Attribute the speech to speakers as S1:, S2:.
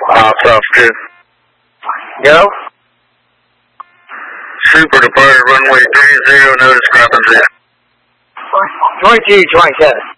S1: Sounds good.
S2: Go.
S1: Super departed runway 30, no discrepancy.
S2: 2227.